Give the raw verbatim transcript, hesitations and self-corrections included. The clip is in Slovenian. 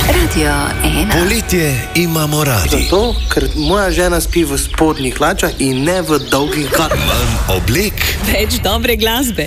Radio ena. Poletje imamo radi. Zato, ker moja žena spi v spodnjih hlačah in ne v dolgih hlačah. Manj oblek. Več dobre glasbe.